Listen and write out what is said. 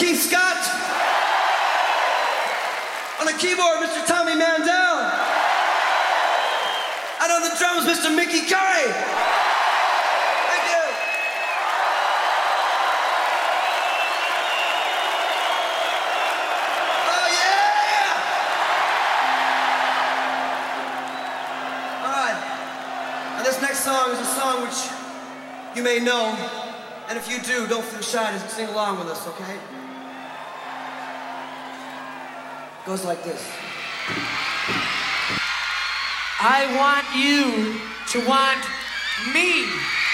Keith Scott. On the keyboard, Mr. Tommy Mandel. And on the drums, Mr. Mickey Curry. Thank you. Oh, yeah! All right. Now, this next song is a song which you may know. And if you do, don't feel shy to sing along with us, okay? Goes like this. I want you to want me.